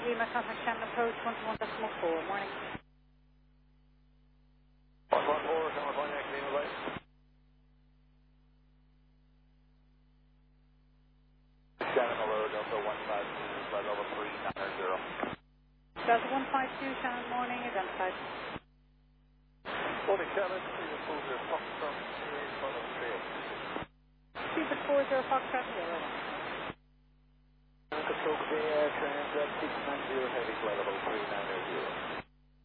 Lima, contact Shannon approach 121.4. Morning. 114, Shannon Pontiac Lima, bye. Shannon over Delta 152, flight level 390. Delta 152, Shannon, morning, identified. Morning, Shannon, Cupid 40 Foxtrot, flight level 380. Cupid 40 Foxtrot 0. Control Bay Air Transit 690 heavy, flight level 390.